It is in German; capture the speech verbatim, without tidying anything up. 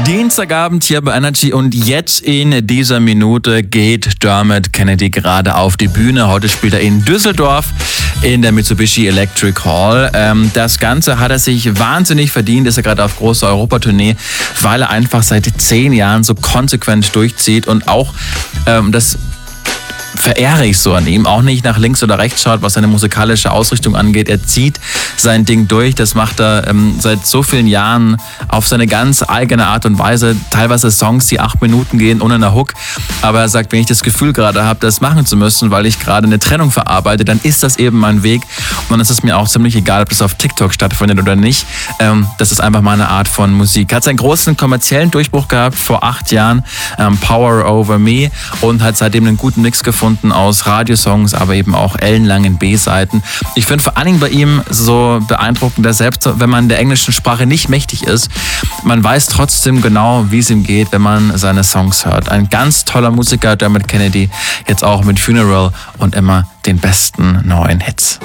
Dienstagabend hier bei Energy und jetzt in dieser Minute geht Dermot Kennedy gerade auf die Bühne. Heute spielt er in Düsseldorf in der Mitsubishi Electric Hall. Ähm, das Ganze hat er sich wahnsinnig verdient, ist er gerade auf großer Europatournee, weil er einfach seit zehn Jahren so konsequent durchzieht und auch ähm, das verehre ich so an ihm, auch nicht nach links oder rechts schaut, was seine musikalische Ausrichtung angeht. Er zieht sein Ding durch, das macht er ähm, seit so vielen Jahren auf seine ganz eigene Art und Weise. Teilweise Songs, die acht Minuten gehen, ohne eine Hook. Aber er sagt, wenn ich das Gefühl gerade habe, das machen zu müssen, weil ich gerade eine Trennung verarbeite, dann ist das eben mein Weg. Und dann ist es mir auch ziemlich egal, ob das auf TikTok stattfindet oder nicht. Ähm, das ist einfach meine Art von Musik. Hat seinen großen kommerziellen Durchbruch gehabt vor acht Jahren, ähm, Power Over Me, und hat seitdem einen guten Mix gefunden aus Radiosongs, aber eben auch ellenlangen B-Seiten. Ich finde vor allen Dingen bei ihm so beeindruckend, dass selbst wenn man der englischen Sprache nicht mächtig ist, man weiß trotzdem genau, wie es ihm geht, wenn man seine Songs hört. Ein ganz toller Musiker, Dermot Kennedy, jetzt auch mit Funeral und immer den besten neuen Hits.